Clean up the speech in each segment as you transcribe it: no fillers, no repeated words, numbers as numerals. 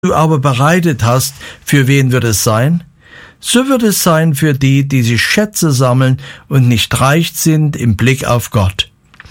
du aber bereitet hast, für wen wird es sein? So wird es sein für die, die sich Schätze sammeln und nicht reich sind im Blick auf Gott.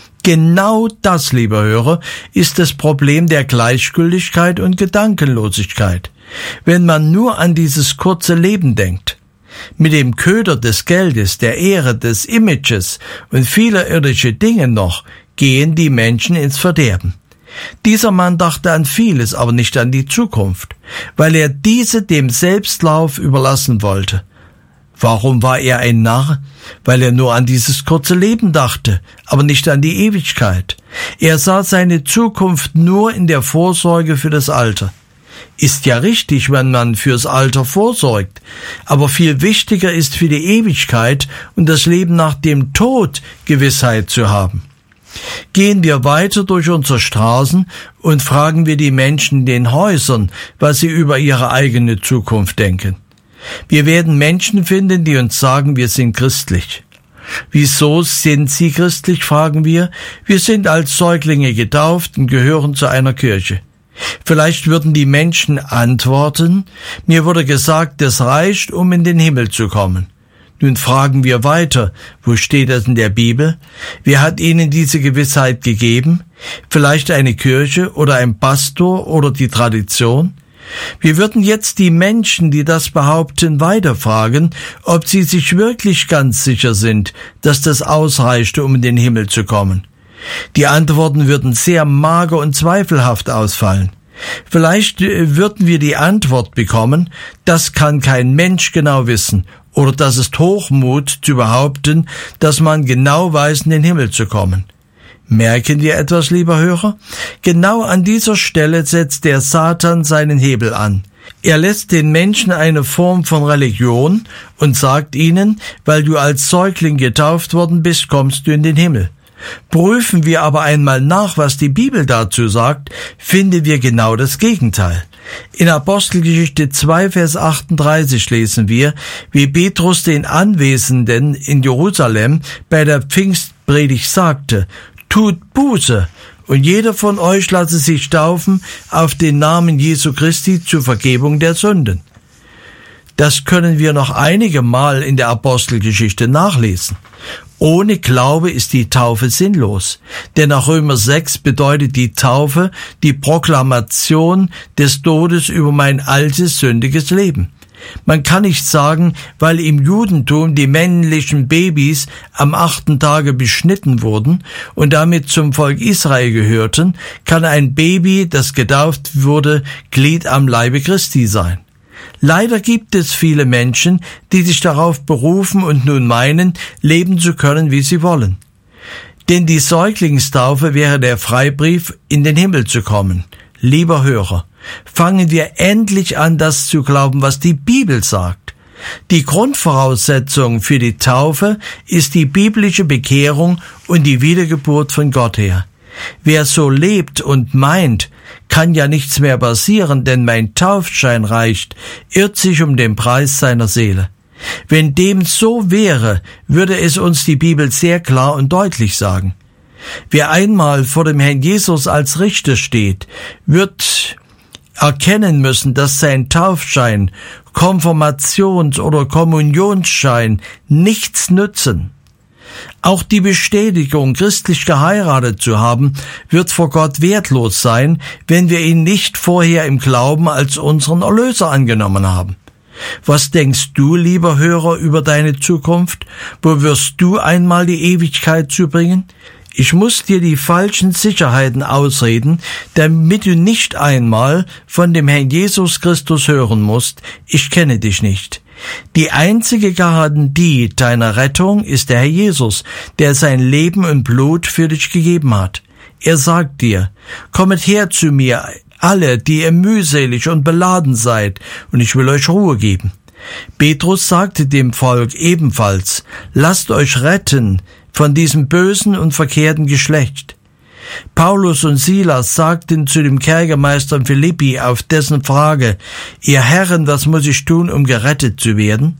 Genau das, lieber Hörer, ist das Problem der Gleichgültigkeit und Gedankenlosigkeit, wenn man nur an dieses kurze Leben denkt. Mit dem Köder des Geldes, der Ehre, des Images und vieler irdische Dinge noch gehen die Menschen ins Verderben. Dieser Mann dachte an vieles, aber nicht an die Zukunft, weil er diese dem Selbstlauf überlassen wollte. Warum war er ein Narr? Weil er nur an dieses kurze Leben dachte, aber nicht an die Ewigkeit. Er sah seine Zukunft nur in der Vorsorge für das Alter. Ist ja richtig, wenn man fürs Alter vorsorgt, aber viel wichtiger ist für die Ewigkeit und das Leben nach dem Tod Gewissheit zu haben. Gehen wir weiter durch unsere Straßen und fragen wir die Menschen in den Häusern, was sie über ihre eigene Zukunft denken. Wir werden Menschen finden, die uns sagen, wir sind christlich. Wieso sind sie christlich, fragen wir. Wir sind als Säuglinge getauft und gehören zu einer Kirche. Vielleicht würden die Menschen antworten, mir wurde gesagt, es reicht, um in den Himmel zu kommen. Nun fragen wir weiter, wo steht das in der Bibel? Wer hat ihnen diese Gewissheit gegeben? Vielleicht eine Kirche oder ein Pastor oder die Tradition? Wir würden jetzt die Menschen, die das behaupten, weiterfragen, ob sie sich wirklich ganz sicher sind, dass das ausreichte, um in den Himmel zu kommen. Die Antworten würden sehr mager und zweifelhaft ausfallen. Vielleicht würden wir die Antwort bekommen, das kann kein Mensch genau wissen, oder das ist Hochmut zu behaupten, dass man genau weiß, in den Himmel zu kommen. Merken wir etwas, lieber Hörer? Genau an dieser Stelle setzt der Satan seinen Hebel an. Er lässt den Menschen eine Form von Religion und sagt ihnen, weil du als Säugling getauft worden bist, kommst du in den Himmel. Prüfen wir aber einmal nach, was die Bibel dazu sagt, finden wir genau das Gegenteil. In Apostelgeschichte 2, Vers 38 lesen wir, wie Petrus den Anwesenden in Jerusalem bei der Pfingstpredigt sagte, tut Buße, und jeder von euch lasse sich taufen auf den Namen Jesu Christi zur Vergebung der Sünden. Das können wir noch einige Mal in der Apostelgeschichte nachlesen. Ohne Glaube ist die Taufe sinnlos, denn nach Römer 6 bedeutet die Taufe die Proklamation des Todes über mein altes, sündiges Leben. Man kann nicht sagen, weil im Judentum die männlichen Babys am 8. Tage beschnitten wurden und damit zum Volk Israel gehörten, kann ein Baby, das getauft wurde, Glied am Leibe Christi sein. Leider gibt es viele Menschen, die sich darauf berufen und nun meinen, leben zu können, wie sie wollen. Denn die Säuglingstaufe wäre der Freibrief, in den Himmel zu kommen. Lieber Hörer, fangen wir endlich an, das zu glauben, was die Bibel sagt. Die Grundvoraussetzung für die Taufe ist die biblische Bekehrung und die Wiedergeburt von Gott her. Wer so lebt und meint, kann ja nichts mehr passieren, denn mein Taufschein reicht, irrt sich um den Preis seiner Seele. Wenn dem so wäre, würde es uns die Bibel sehr klar und deutlich sagen. Wer einmal vor dem Herrn Jesus als Richter steht, wird erkennen müssen, dass sein Taufschein, Konfirmations- oder Kommunionsschein nichts nützen. Auch die Bestätigung, christlich geheiratet zu haben, wird vor Gott wertlos sein, wenn wir ihn nicht vorher im Glauben als unseren Erlöser angenommen haben. Was denkst du, lieber Hörer, über deine Zukunft? Wo wirst du einmal die Ewigkeit zubringen? Ich muss dir die falschen Sicherheiten ausreden, damit du nicht einmal von dem Herrn Jesus Christus hören musst, ich kenne dich nicht. Die einzige Garantie deiner Rettung ist der Herr Jesus, der sein Leben und Blut für dich gegeben hat. Er sagt dir, kommet her zu mir, alle, die ihr mühselig und beladen seid, und ich will euch Ruhe geben. Petrus sagte dem Volk ebenfalls, lasst euch retten von diesem bösen und verkehrten Geschlecht. Paulus und Silas sagten zu dem Kerkermeister Philippi auf dessen Frage, ihr Herren, was muss ich tun, um gerettet zu werden?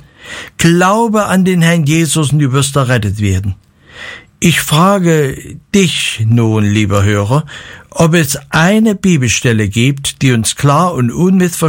Glaube an den Herrn Jesus und du wirst errettet werden. Ich frage dich nun, lieber Hörer, ob es eine Bibelstelle gibt, die uns klar und unmissverständlich